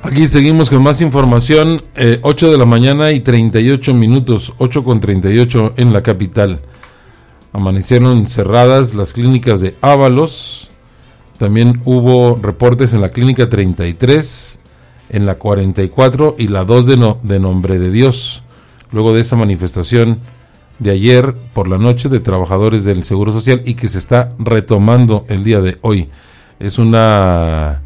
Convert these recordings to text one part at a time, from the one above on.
Aquí seguimos con más información, 8 de la mañana y 38 minutos, 8:38 en la capital. Amanecieron cerradas las clínicas de Ábalos, también hubo reportes en la clínica 33, en la 44 y la 2 de Nombre de Dios, luego de esa manifestación de ayer por la noche de trabajadores del Seguro Social y que se está retomando el día de hoy. Es una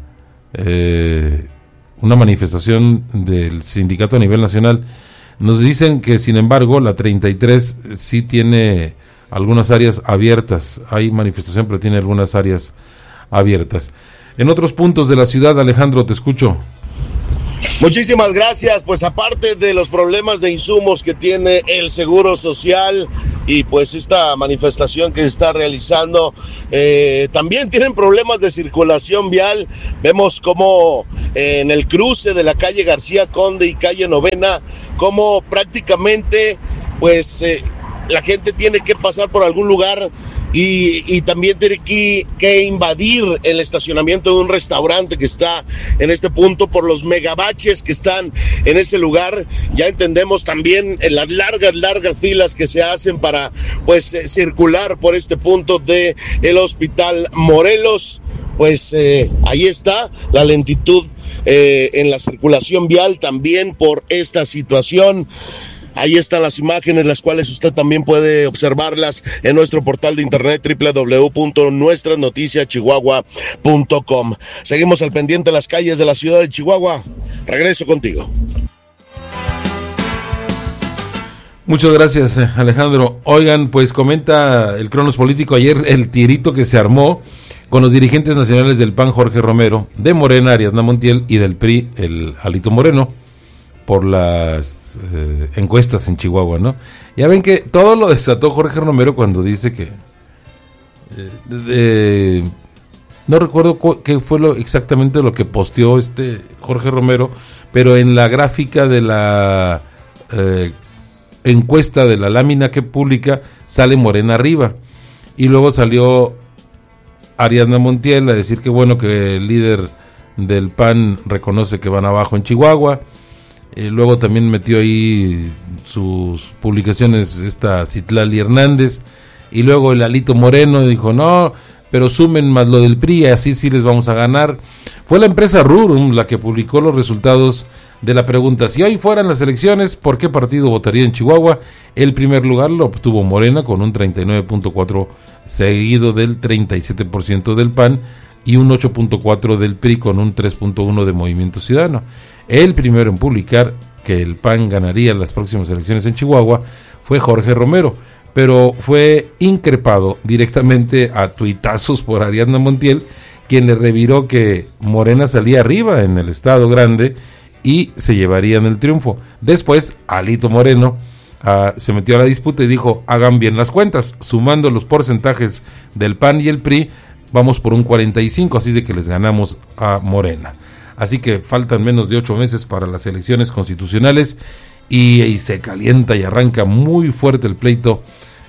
manifestación del sindicato a nivel nacional. Nos dicen que, sin embargo, la 33 sí tiene algunas áreas abiertas. Hay manifestación, pero tiene algunas áreas abiertas. En otros puntos de la ciudad, Alejandro, te escucho. Muchísimas gracias. Pues aparte de los problemas de insumos que tiene el Seguro Social y pues esta manifestación que se está realizando, también tienen problemas de circulación vial. Vemos como en el cruce de la calle García Conde y calle Novena, como prácticamente pues la gente tiene que pasar por algún lugar y también tiene que invadir el estacionamiento de un restaurante que está en este punto por los megabaches que están en ese lugar. Ya entendemos también en las largas filas que se hacen para pues circular por este punto de el Hospital Morelos. Pues ahí está la lentitud en la circulación vial también por esta situación. Ahí están las imágenes, las cuales usted también puede observarlas en nuestro portal de internet www.nuestranoticiaschihuahua.com. Seguimos al pendiente de las calles de la ciudad de Chihuahua. Regreso contigo. Muchas gracias, Alejandro. Oigan, pues comenta el Cronos Político ayer el tirito que se armó con los dirigentes nacionales del PAN, Jorge Romero, de Morena, Ariadna Montiel, y del PRI, el Alito Moreno, por las encuestas en Chihuahua, ¿no? Ya ven que todo lo desató Jorge Romero cuando dice que no recuerdo qué fue exactamente lo que posteó Jorge Romero, pero en la gráfica de la encuesta de la lámina que publica sale Morena arriba, y luego salió Ariadna Montiel a decir que bueno, que el líder del PAN reconoce que van abajo en Chihuahua. Luego también metió ahí sus publicaciones Citlali Hernández, y luego el Alito Moreno dijo no, pero sumen más lo del PRI, así sí les vamos a ganar. Fue la empresa Rurum la que publicó los resultados de la pregunta: si hoy fueran las elecciones, ¿por qué partido votaría en Chihuahua? El primer lugar lo obtuvo Morena con un 39.4%, seguido del 37% del PAN y un 8.4% del PRI con un 3.1% de Movimiento Ciudadano. El primero en publicar que el PAN ganaría las próximas elecciones en Chihuahua fue Jorge Romero, pero fue increpado directamente a tuitazos por Ariadna Montiel, quien le reviró que Morena salía arriba en el estado grande y se llevarían el triunfo. Después, Alito Moreno se metió a la disputa y dijo: hagan bien las cuentas, sumando los porcentajes del PAN y el PRI, vamos por un 45%, así de que les ganamos a Morena. Así que faltan menos de 8 meses para las elecciones constitucionales y se calienta y arranca muy fuerte el pleito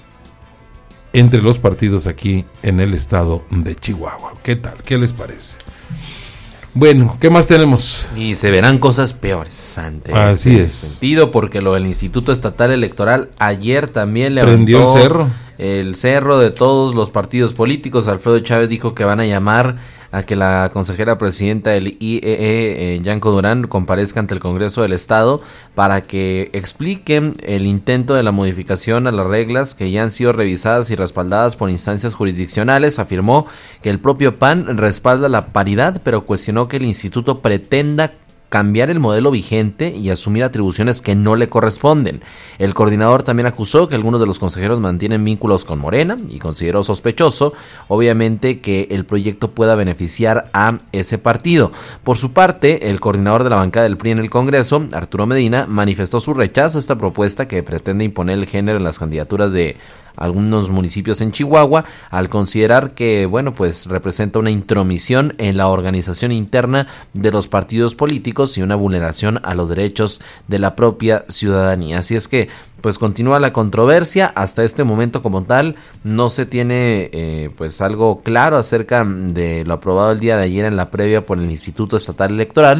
entre los partidos aquí en el estado de Chihuahua. ¿Qué tal? ¿Qué les parece? Bueno, ¿qué más tenemos? Y se verán cosas peores ante Así es. sentido, porque lo del Instituto Estatal Electoral ayer también prendió levantó el cerro de todos los partidos políticos. Alfredo Chávez dijo que van a llamar a que la consejera presidenta del IEE, Yanko Durán, comparezca ante el Congreso del Estado para que expliquen el intento de la modificación a las reglas que ya han sido revisadas y respaldadas por instancias jurisdiccionales. Afirmó que el propio PAN respalda la paridad, pero cuestionó que el instituto pretenda cambiar el modelo vigente y asumir atribuciones que no le corresponden. El coordinador también acusó que algunos de los consejeros mantienen vínculos con Morena y consideró sospechoso, obviamente, que el proyecto pueda beneficiar a ese partido. Por su parte, el coordinador de la bancada del PRI en el Congreso, Arturo Medina, manifestó su rechazo a esta propuesta que pretende imponer el género en las candidaturas de algunos municipios en Chihuahua, al considerar que, bueno, pues representa una intromisión en la organización interna de los partidos políticos y una vulneración a los derechos de la propia ciudadanía. Así es que, pues continúa la controversia. Hasta este momento, como tal, no se tiene pues algo claro acerca de lo aprobado el día de ayer en la previa por el Instituto Estatal Electoral,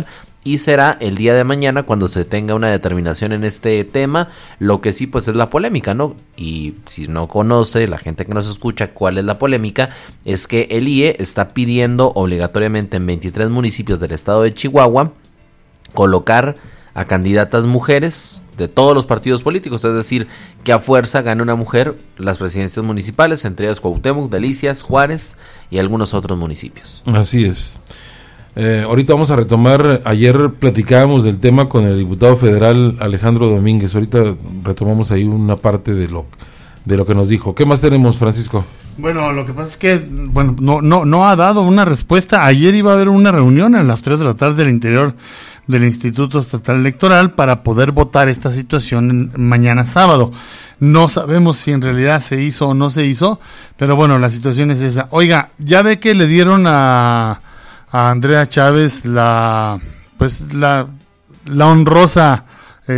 y será el día de mañana cuando se tenga una determinación en este tema. Lo que sí pues es la polémica, ¿no? Y si no conoce la gente que nos escucha cuál es la polémica, es que el IE está pidiendo obligatoriamente en 23 municipios del estado de Chihuahua colocar a candidatas mujeres de todos los partidos políticos, es decir, que a fuerza gane una mujer las presidencias municipales, entre ellas Cuauhtémoc, Delicias, Juárez y algunos otros municipios. Así es. Ahorita vamos a retomar, ayer platicábamos del tema con el diputado federal Alejandro Domínguez, ahorita retomamos ahí una parte de lo que nos dijo. ¿Qué más tenemos, Francisco? Bueno, lo que pasa es que no ha dado una respuesta. Ayer iba a haber una reunión a las 3 de la tarde del interior del Instituto Estatal Electoral para poder votar esta situación mañana sábado. No sabemos si en realidad se hizo o no se hizo, pero bueno, la situación es esa. Oiga, ya ve que le dieron a Andrea Chávez la honrosa